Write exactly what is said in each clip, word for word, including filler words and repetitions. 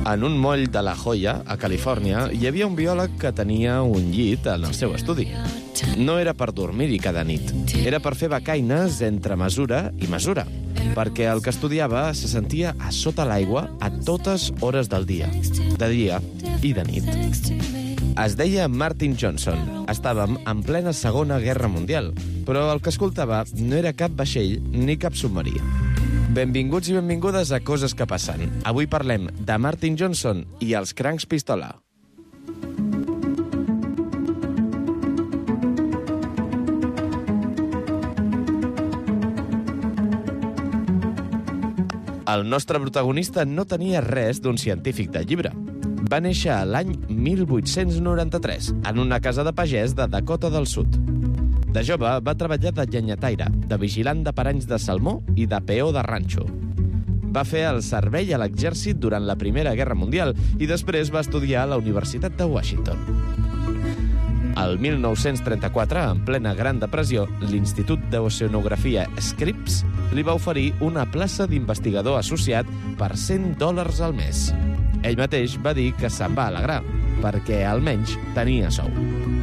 En un moll de La Jolla, a Califòrnia, hi havia un biòleg que tenia un llit en el seu estudi. No era per dormir-hi cada nit. Era per fer becaines entre mesura i mesura, perquè el que estudiava se sentia a sota l'aigua a totes hores del dia, de dia i de nit. Es deia Martin Johnson. Estàvem en plena Segona Guerra Mundial, però el que escoltava no era cap vaixell ni cap submarí. Benvinguts i benvingudes a Coses que passen. Avui parlem de Martin Johnson i els crancs pistola. El nostre protagonista no tenia res d'un científic de llibre. Va néixer l'any mil vuit-cents noranta-tres en una casa de pagès de Dakota del Sud. De jove va treballar de llenyataire, de vigilant de paranys de salmó i de peó de ranxo. Va fer el servei a l'exèrcit durant la Primera Guerra Mundial i després va estudiar a la Universitat de Washington. El mil nou-cents trenta-quatre, en plena Gran Depressió, l'Institut d'Oceanografia Scripps li va oferir una plaça d'investigador associat per cent dòlars al mes. Ell mateix va dir que se'n va alegrar, perquè almenys tenia sou.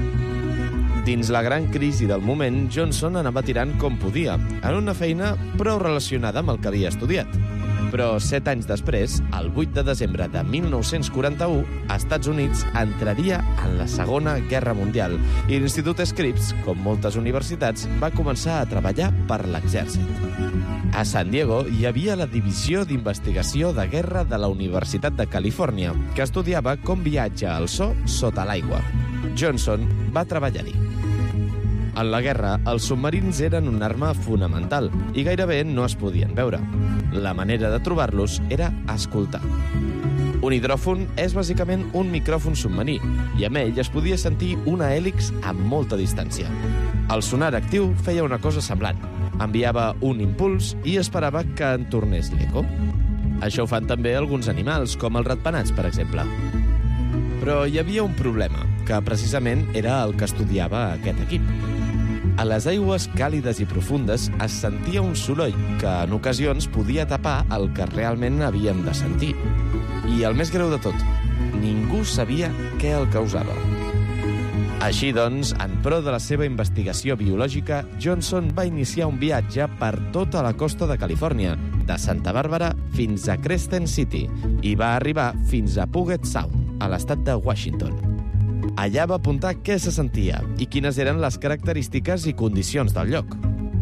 Dins la gran crisi del moment, Johnson anava tirant com podia, en una feina prou relacionada amb el que havia estudiat. Però set anys després, el vuit de desembre de mil nou-cents quaranta-u, als Estats Units entraria en la Segona Guerra Mundial i l'Institut Scripps, com moltes universitats, va començar a treballar per l'exèrcit. A San Diego hi havia la Divisió d'Investigació de Guerra de la Universitat de Califòrnia, que estudiava com viatja el so sota l'aigua. Johnson va treballar-hi. En la guerra, els submarins eren una arma fonamental i gairebé no es podien veure. La manera de trobar-los era escoltar. Un hidròfon és bàsicament un micròfon submarí i amb ell es podia sentir una hèlix a molta distància. El sonar actiu feia una cosa semblant. Enviava un impuls i esperava que en tornés l'eco. Això ho fan també alguns animals, com els ratpenats, per exemple. Però hi havia un problema, que precisament era el que estudiava aquest equip. A les aigües càlides i profundes es sentia un soroll que en ocasions podia tapar el que realment havíem de sentir. I el més greu de tot, ningú sabia què el causava. Així doncs, en pro de la seva investigació biològica, Johnson va iniciar un viatge per tota la costa de Califòrnia, de Santa Bàrbara fins a Crescent City, i va arribar fins a Puget Sound, a l'estat de Washington. Allà va apuntar què se sentia i quines eren les característiques i condicions del lloc.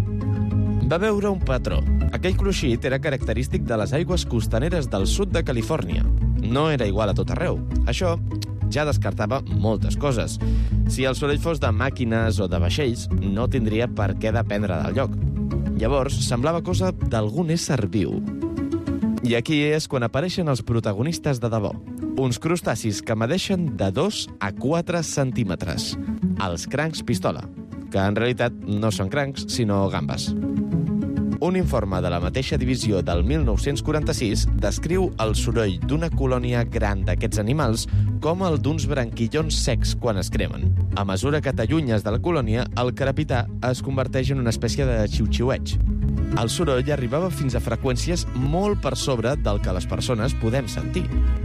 Va veure un patró. Aquell cruixit era característic de les aigües costaneres del sud de Califòrnia. No era igual a tot arreu. Això ja descartava moltes coses. Si el soroll fos de màquines o de vaixells, no tindria per què dependre del lloc. Llavors, semblava cosa d'algun ésser viu. I aquí és quan apareixen els protagonistes de debò. Uns crustacis que medeixen de dos a quatre centímetres. Els crancs pistola, que en realitat no són crancs, sinó gambes. Un informe de la mateixa divisió del mil nou-cents quaranta-sis descriu el soroll d'una colònia gran d'aquests animals com el d'uns branquillons secs quan es cremen. A mesura que t'allunyes de la colònia, el crepitar es converteix en una espècie de xiu-xiueig. El soroll arribava fins a freqüències molt per sobre del que les persones podem sentir.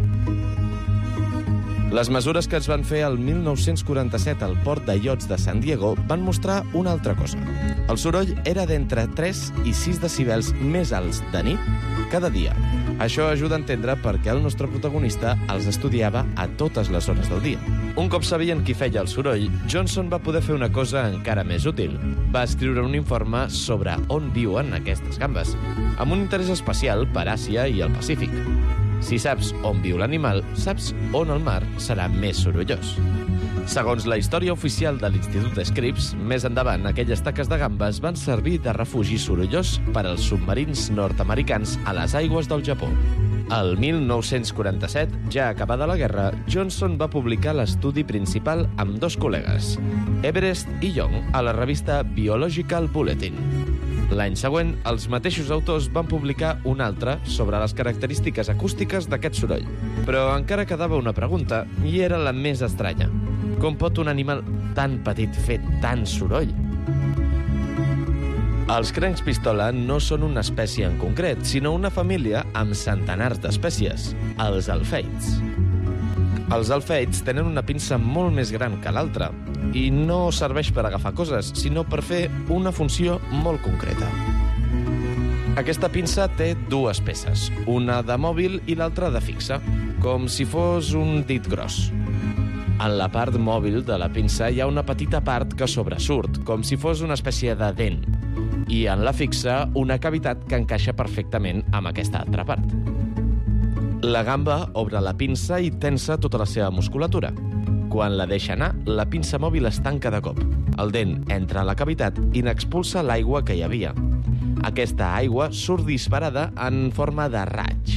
Les mesures que es van fer el mil nou-cents quaranta-set al port de iots de San Diego van mostrar una altra cosa. El soroll era d'entre tres i sis decibels més alts de nit cada dia. Això ajuda a entendre per què el nostre protagonista els estudiava a totes les hores del dia. Un cop sabien qui feia el soroll, Johnson va poder fer una cosa encara més útil. Va escriure un informe sobre on viuen aquestes gambes, amb un interès especial per Àsia i el Pacífic. Si saps on viu l'animal, saps on el mar serà més sorollós. Segons la història oficial de l'Institut Scripps, més endavant aquelles taques de gambes van servir de refugi sorollós per als submarins nord-americans a les aigües del Japó. El mil nou-cents quaranta-set, ja acabada la guerra, Johnson va publicar l'estudi principal amb dos col·legues, Everest i Young, a la revista Biological Bulletin. L'any següent, els mateixos autors van publicar un altre sobre les característiques acústiques d'aquest soroll. Però encara quedava una pregunta, i era la més estranya. Com pot un animal tan petit fer tant soroll? Els crancs pistola no són una espècie en concret, sinó una família amb centenars d'espècies, els alfeids. Els alfeids tenen una pinça molt més gran que l'altra i no serveix per agafar coses, sinó per fer una funció molt concreta. Aquesta pinça té dues peces, una de mòbil i l'altra de fixa, com si fos un dit gros. En la part mòbil de la pinça hi ha una petita part que sobresurt, com si fos una espècie de dent, i en la fixa una cavitat que encaixa perfectament amb aquesta altra part. La gamba obre la pinça i tensa tota la seva musculatura. Quan la deixa anar, la pinça mòbil es tanca de cop. El dent entra a la cavitat i n'expulsa l'aigua que hi havia. Aquesta aigua surt disparada en forma de raig.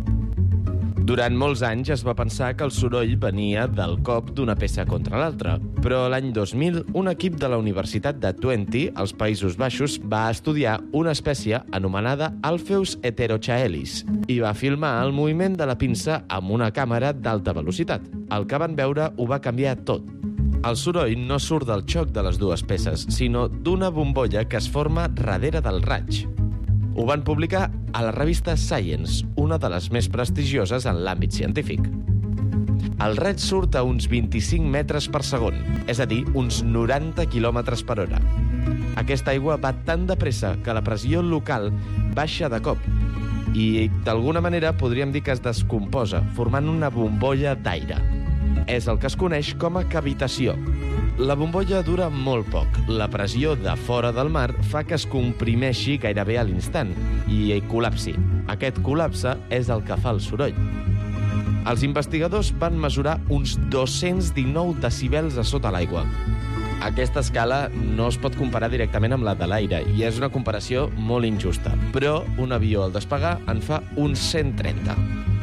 Durant molts anys es va pensar que el soroll venia del cop d'una peça contra l'altra, però l'any dos mil un equip de la Universitat de Twente, als Països Baixos, va estudiar una espècie anomenada Alpheus heterochaelis i va filmar el moviment de la pinça amb una càmera d'alta velocitat. El que van veure ho va canviar tot. El soroll no surt del xoc de les dues peces, sinó d'una bombolla que es forma darrere del raig. Ho van publicar a la revista Science, una de les més prestigioses en l'àmbit científic. El raig surt a uns vint-i-cinc metres per segon, és a dir, uns noranta quilòmetres per hora. Aquesta aigua va tan de pressa que la pressió local baixa de cop i, d'alguna manera, podríem dir que es descomposa, formant una bombolla d'aire. És el que es coneix com a cavitació. La bombolla dura molt poc. La pressió de fora del mar fa que es comprimeixi gairebé a l'instant i hi col·lapsi. Aquest col·lapse és el que fa el soroll. Els investigadors van mesurar uns dos-cents dinou decibels a sota l'aigua. Aquesta escala no es pot comparar directament amb la de l'aire i és una comparació molt injusta, però un avió al despegar en fa uns cent trenta.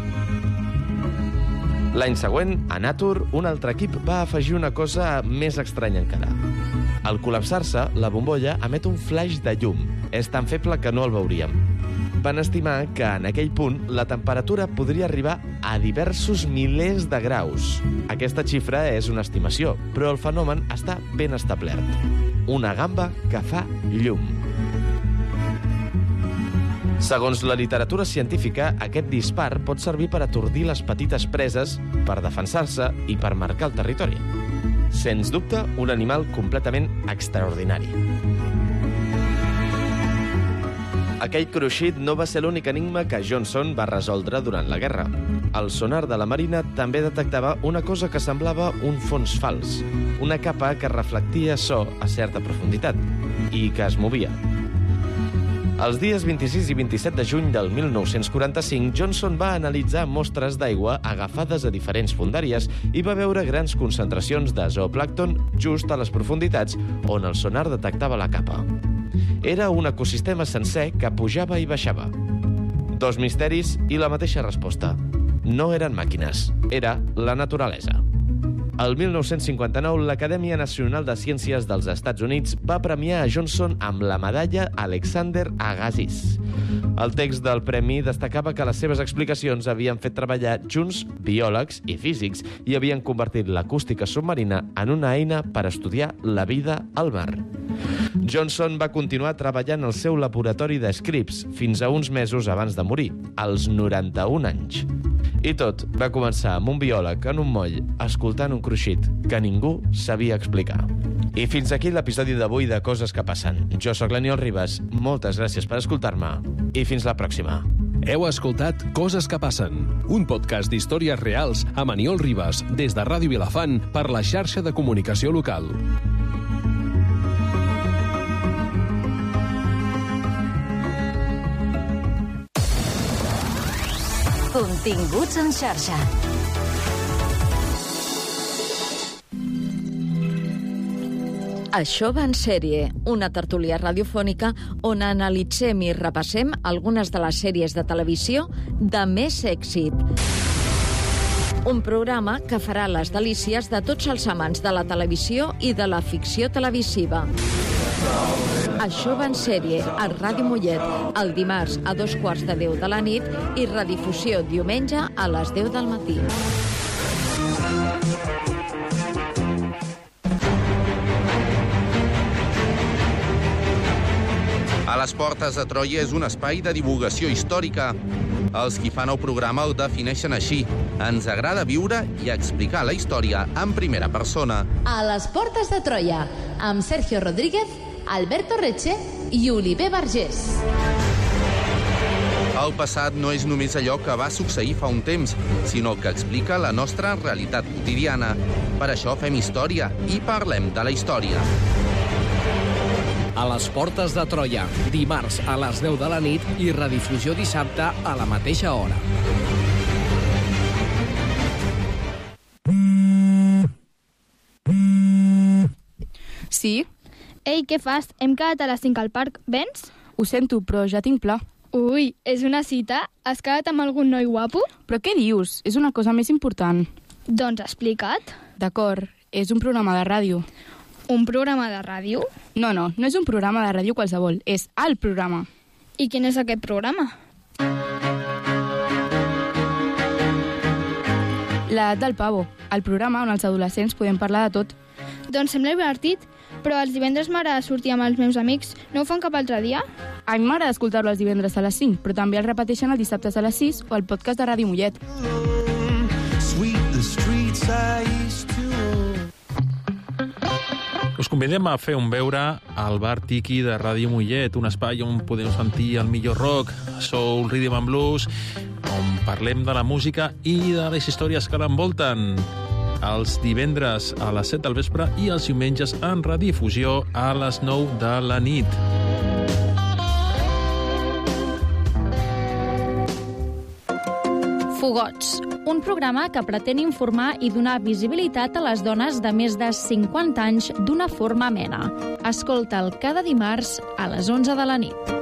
L'any següent, a Nature, un altre equip va afegir una cosa més estranya encara. Al col·lapsar-se, la bombolla emet un flaix de llum. És tan feble que no el veuríem. Van estimar que en aquell punt la temperatura podria arribar a diversos milers de graus. Aquesta xifra és una estimació, però el fenomen està ben establert. Una gamba que fa llum. Segons la literatura científica, aquest dispar pot servir per atordir les petites preses, per defensar-se i per marcar el territori. Sens dubte, un animal completament extraordinari. Aquell cruixit no va ser l'únic enigma que Johnson va resoldre durant la guerra. El sonar de la Marina també detectava una cosa que semblava un fons fals, una capa que reflectia so a certa profunditat i que es movia. Els dies vint-i-sis i vint-i-set de juny del mil nou-cents quaranta-cinc, Johnson va analitzar mostres d'aigua agafades a diferents fondàries i va veure grans concentracions de zooplàncton just a les profunditats on el sonar detectava la capa. Era un ecosistema sencer que pujava i baixava. Dos misteris i la mateixa resposta. No eren màquines, era la naturalesa. El mil nou-cents cinquanta-nou, l'Acadèmia Nacional de Ciències dels Estats Units va premiar a Johnson amb la medalla Alexander Agassiz. El text del premi destacava que les seves explicacions havien fet treballar junts biòlegs i físics i havien convertit l'acústica submarina en una eina per estudiar la vida al mar. Johnson va continuar treballant al seu laboratori de Scripps fins a uns mesos abans de morir, als noranta-un anys. I tot va començar amb un biòleg en un moll escoltant un cruixit que ningú sabia explicar. I fins aquí l'episodi d'avui de Coses que passen. Jo sóc l'Aniol Ribas, moltes gràcies per escoltar-me i fins la pròxima. Heu escoltat Coses que passen, un podcast d'històries reals amb Aniol Ribas des de Ràdio Vilafant per la xarxa de comunicació local. Continguts en xarxa. Això va en sèrie, una tertúlia radiofònica on analitzem i repassem algunes de les sèries de televisió de més èxit. Un programa que farà les delícies de tots els amants de la televisió i de la ficció televisiva. Això va en sèrie, a Ràdio Mollet, el dimarts a dos quarts de deu de la nit i redifusió diumenge a les deu del matí. A les portes de Troia és un espai de divulgació històrica. Els qui fan el programa el defineixen així. Ens agrada viure i explicar la història en primera persona. A les portes de Troia, amb Sergio Rodríguez, Alberto Reche i Oliver Vergés. El passat no és només allò que va succeir fa un temps, sinó que explica la nostra realitat quotidiana. Per això fem història i parlem de la història. A les portes de Troia, dimarts a les deu de la nit i redifusió dissabte a la mateixa hora. Sí? Ei, què fas? Hem quedat a les cinc al parc. Vens? Ho sento, però ja tinc pla. Ui, és una cita? Has quedat amb algun noi guapo? Però què dius? És una cosa més important. Doncs explica't. D'acord, és un programa de ràdio. Un programa de ràdio? No, no, no és un programa de ràdio qualsevol, és el programa. I quin és aquest programa? L'edat del pavo, el programa on els adolescents podem parlar de tot. Doncs sembla divertit, però els divendres m'agrada sortir amb els meus amics. No ho fan cap altre dia? A mi m'agrada escoltar-lo els divendres a les cinc, però també el repeteixen els dissabtes a les sis o el podcast de Ràdio Mollet. Us convidem a fer un veure al bar Tiki de Ràdio Mollet, un espai on podeu sentir el millor rock, soul, rhythm and blues, on parlem de la música i de les històries que l'envolten. Els divendres a les set del vespre i els diumenges en redifusió a les nou de la nit. Fogots, un programa que pretén informar i donar visibilitat a les dones de més de cinquanta anys d'una forma amena. Escolta'l cada dimarts a les onze de la nit.